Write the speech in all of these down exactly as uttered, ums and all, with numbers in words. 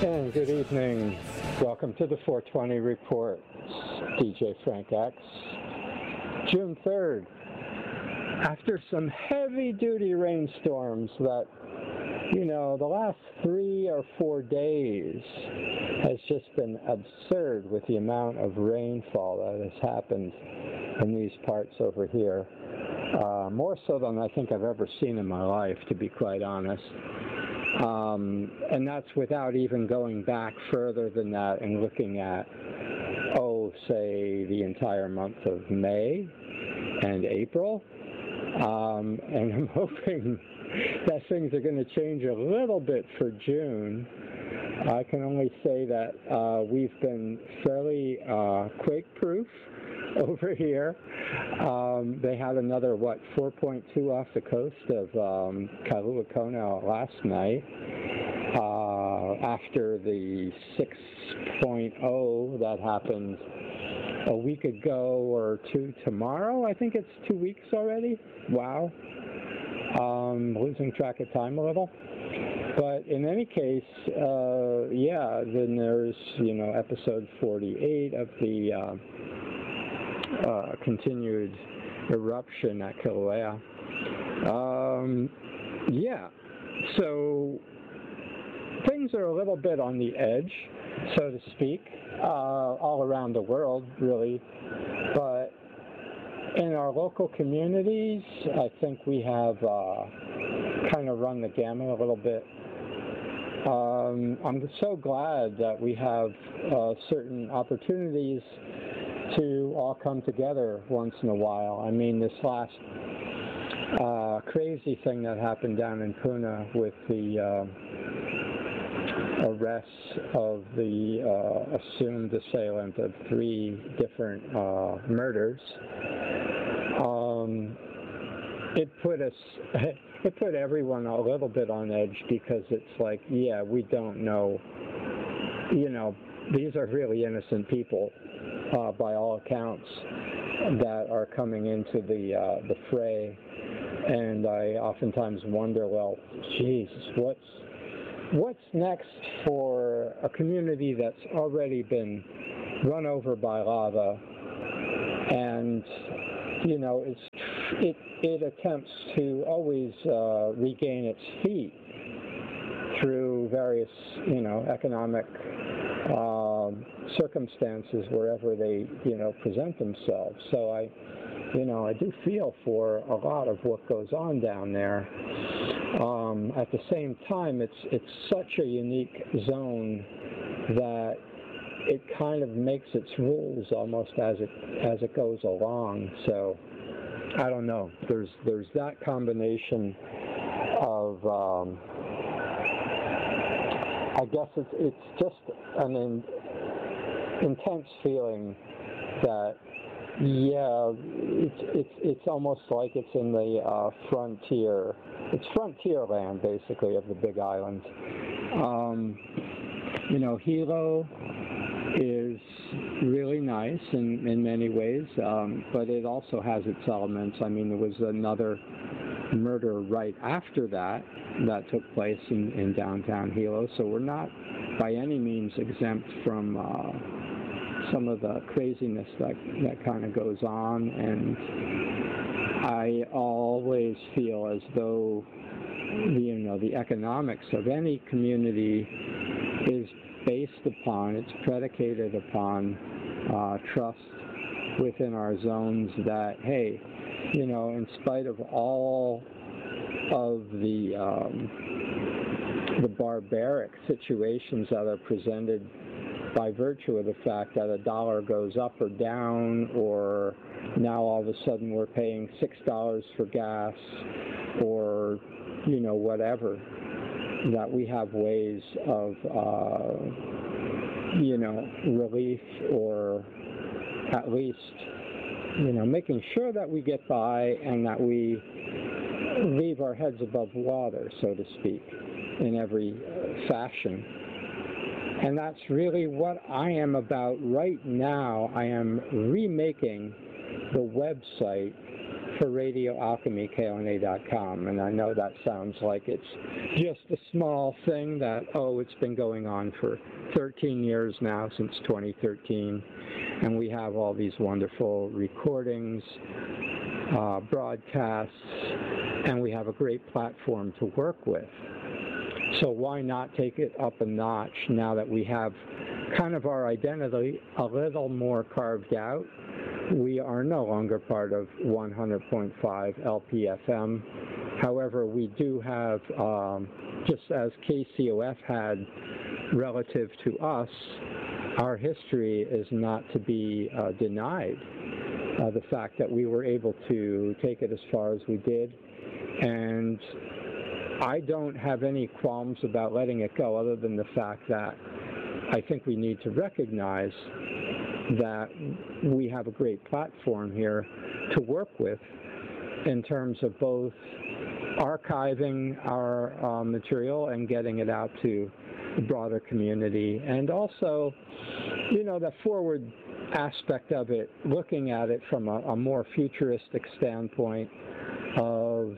And good evening. Welcome to the four twenty Report. D J Frank X. June third. After some heavy-duty rainstorms that, you know, the last three or four days has just been absurd with the amount of rainfall that has happened in these parts over here. Uh, more so than I think I've ever seen in my life, to be quite honest. Um, and that's without even going back further than that and looking at, oh, say, the entire month of May and April. Um, and I'm hoping that things are going to change a little bit for June. I can only say that uh, we've been fairly uh, quake-proof over here. Um, they had another, what, four point two off the coast of um, Kailua Kona last night uh, after the six point oh that happened a week ago or two tomorrow. I think it's two weeks already. Wow. Um, losing track of time a little. But in any case, uh, yeah, then there's, you know, episode forty-eight of the uh, uh, continued eruption at Kilauea. Um, yeah, so things are a little bit on the edge, so to speak, uh, all around the world, really. But in our local communities, I think we have uh, kind of run the gamut a little bit. Um, I'm so glad that we have uh, certain opportunities to all come together once in a while. I mean, this last uh, crazy thing that happened down in Puna with the uh, arrests of the uh, assumed assailant of three different uh, murders, um, it put us, it put everyone a little bit on edge, because it's like, yeah, we don't know, you know, these are really innocent people, uh, by all accounts, that are coming into the uh, the fray, and I oftentimes wonder, well, geez, what's what's next for a community that's already been run over by lava, and you know, it's it it attempts to always uh, regain its feet through various, you know, economic um, circumstances wherever they, you know, present themselves. So I, you know, I do feel for a lot of what goes on down there. Um, at the same time, it's it's such a unique zone that it kind of makes its rules almost as it as it goes along. So I don't know. There's there's that combination of um, I guess it's it's just an in, intense feeling that, yeah, it's it's it's almost like it's in the uh, frontier. It's frontier land, basically, of the Big Island. Um, you know, Hilo is really nice in in many ways, um, but it also has its elements. I mean, there was another murder right after that that took place in, in downtown Hilo, so we're not by any means exempt from uh, some of the craziness that that kind of goes on. And I always feel as though, you know, the economics of any community is based upon, it's predicated upon uh, trust within our zones that, hey, you know, in spite of all of the um, the barbaric situations that are presented by virtue of the fact that a dollar goes up or down, or now all of a sudden we're paying six dollars for gas, or, you know, whatever, that we have ways of, uh, you know, relief, or at least, you know, making sure that we get by and that we leave our heads above water, so to speak, in every uh, fashion. And that's really what I am about right now. I am remaking the website for Radio Alchemy, K O N A dot com. And I know that sounds like it's just a small thing that, oh, it's been going on for thirteen years now, since twenty thirteen. And we have all these wonderful recordings, uh, broadcasts, and we have a great platform to work with. So why not take it up a notch now that we have kind of our identity a little more carved out? We are no longer part of one hundred point five L P F M. However, we do have, um, just as K C O F had relative to us, our history is not to be uh, denied. Uh, the fact that we were able to take it as far as we did, and I don't have any qualms about letting it go, other than the fact that I think we need to recognize that we have a great platform here to work with in terms of both archiving our uh, material and getting it out to the broader community, and also, you know, the forward aspect of it, looking at it from a, a more futuristic standpoint of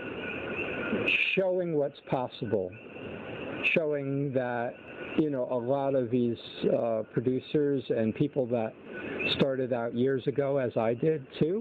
showing what's possible, showing that, you know, a lot of these uh, producers and people that started out years ago, as I did too,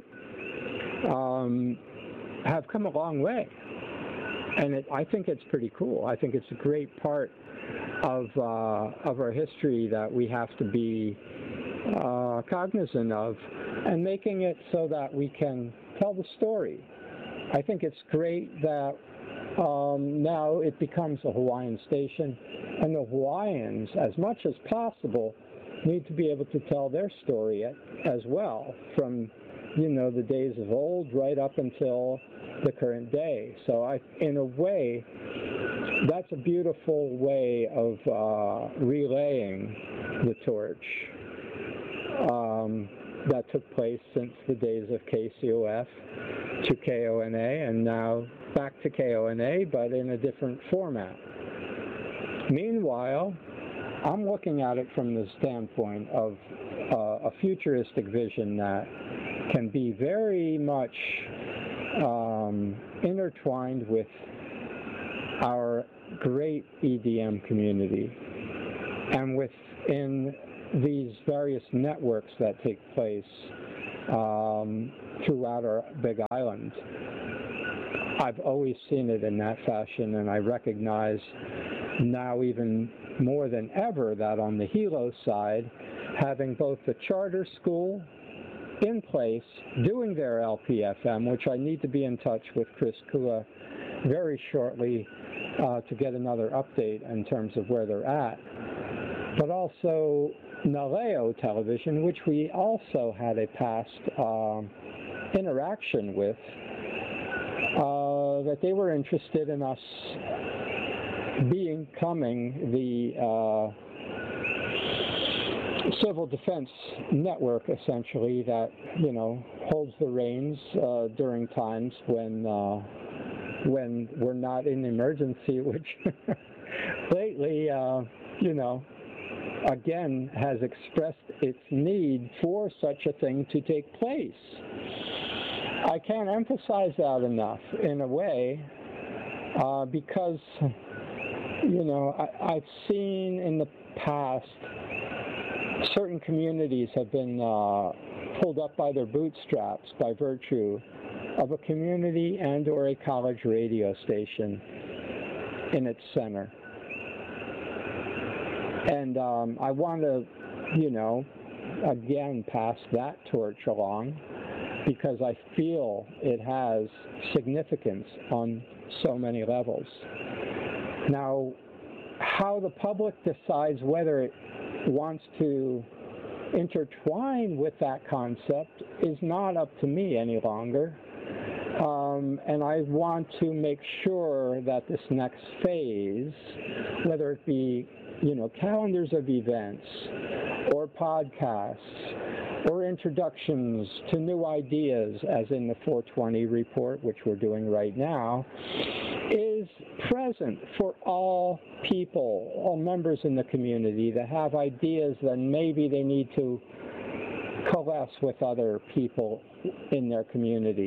um, have come a long way. And it, I think it's pretty cool. I think it's a great part of, uh, of our history that we have to be uh, cognizant of, and making it so that we can tell the story. I think it's great that um, now it becomes a Hawaiian station, and the Hawaiians, as much as possible, need to be able to tell their story as well, from, you know, the days of old right up until the current day. So I, in a way, that's a beautiful way of uh, relaying the torch um, that took place since the days of K C O F to K O N A, and now back to K O N A, but in a different format. Meanwhile, I'm looking at it from the standpoint of uh, a futuristic vision that can be very much um, intertwined with our great E D M community, and within these various networks that take place um, throughout our Big Island. I've always seen it in that fashion, and I recognize now even more than ever that on the Hilo side, having both the charter school in place doing their L P F M, which I need to be in touch with Chris Kua very shortly uh, to get another update in terms of where they're at, but also Naleo Television, which we also had a past uh, interaction with, uh, that they were interested in us becoming the uh, civil defense network, essentially, that, you know, holds the reins uh, during times when uh, when we're not in emergency, which lately, uh, you know, again has expressed its need for such a thing to take place. I can't emphasize that enough, in a way, uh, because, you know, I, I've seen in the past certain communities have been uh, pulled up by their bootstraps by virtue of a community and or a college radio station in its center. And um, I want to, you know, again, pass that torch along, because I feel it has significance on so many levels. Now, how the public decides whether it wants to intertwine with that concept is not up to me any longer. Um, and I want to make sure that this next phase, whether it be, you know, calendars of events or podcasts or introductions to new ideas, as in the four twenty report, which we're doing right now, is present for all people, all members in the community that have ideas that maybe they need to coalesce with other people in their community.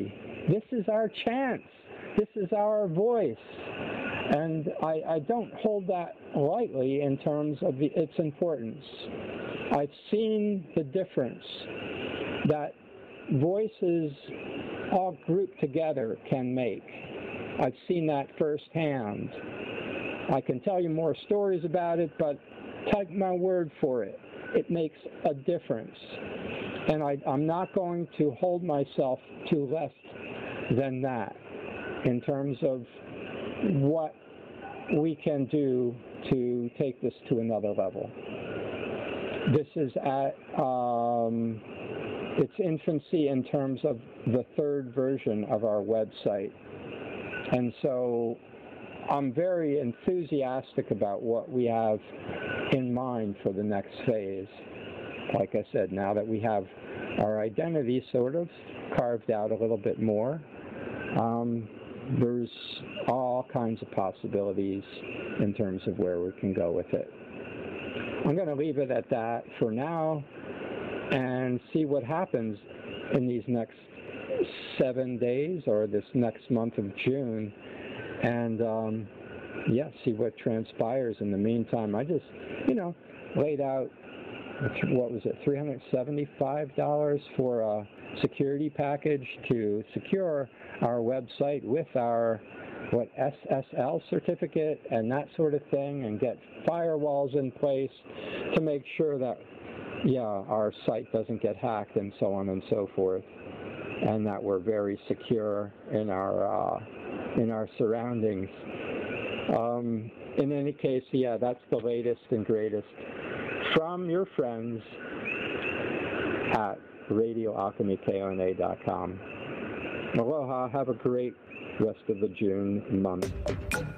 this is our chance. This is our voice. And I, I don't hold that lightly in terms of the, its importance. I've seen the difference that voices all grouped together can make. I've seen that firsthand. I can tell you more stories about it, but take my word for it. It makes a difference. And I, I'm not going to hold myself to less than that in terms of what we can do to take this to another level. This is at um, its infancy in terms of the third version of our website. And so I'm very enthusiastic about what we have in mind for the next phase. Like I said, now that we have our identity sort of carved out a little bit more, um, there's all kinds of possibilities in terms of where we can go with it. I'm going to leave it at that for now and see what happens in these next seven days or this next month of June, and um, yeah, see what transpires in the meantime. I just, you know, laid out, what was it, three hundred seventy-five dollars for a security package to secure our website with our, what, S S L certificate and that sort of thing, and get firewalls in place to make sure that, yeah, our site doesn't get hacked and so on and so forth, and that we're very secure in our uh, in our surroundings. Um, in any case, yeah, that's the latest and greatest from your friends at radio alchemy K O N A dot com. Aloha, have a great rest of the June month.